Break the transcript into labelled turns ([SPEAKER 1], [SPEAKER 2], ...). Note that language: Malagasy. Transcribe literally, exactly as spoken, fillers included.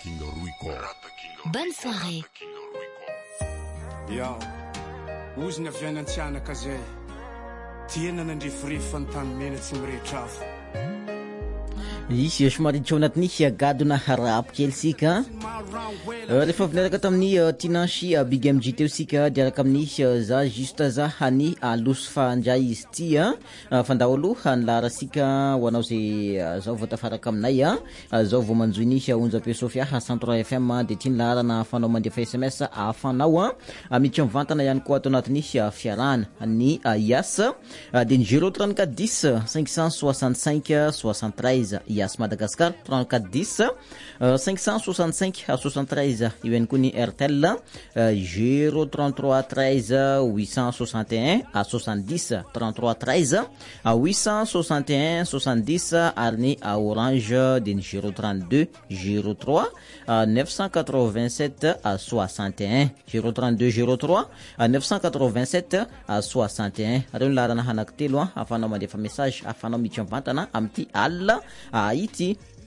[SPEAKER 1] Bonne soirée.
[SPEAKER 2] Yo, ozy ny avy any Antsianaka zay. Tiana nandrifirify fa ny tany mena tsy mirehitra afo.
[SPEAKER 3] Isy somary tsao anatiny gadona harap kely sika rehefa avy niaraka tamin'ny Tinashe Big M G teo sika diaraka amin'ny za juste za hany aloso fandray izy ty fandao aloha nilara sika ho anao zay zao vao tafaraka aminay zao vao manjoy ny onjape Sofia cent trois F M de ty nilarana afanao mandefa S M S afanao miditra mivantana ihany koa ato anatin'ny fiarahana ny iasa de ny zéro trente-quatre dix cinq cent soixante-cinq soixante-treize Yas Madagascar trente-quatre dix cinq cent soixante-cinq soixante-treize io ihany koa ny Airtel zéro trente-trois treize huit cent soixante et un soixante-dix trente-trois treize huit cent soixante et un soixante-dix ary ny Orange de ny zéro trente-deux zéro trois neuf cent quatre-vingt-sept soixante et un zéro trente-deux zéro trois neuf cent quatre-vingt-sept soixante et un reo larana hanakitelo afanao mandefa message afanao miditra mivantana amty alina ity